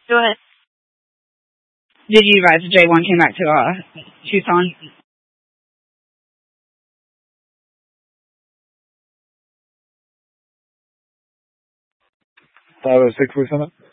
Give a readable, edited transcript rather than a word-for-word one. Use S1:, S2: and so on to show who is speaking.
S1: Go ahead.
S2: Did you advise that J1 came back to Tucson?
S3: Tyler 6 Lieutenant.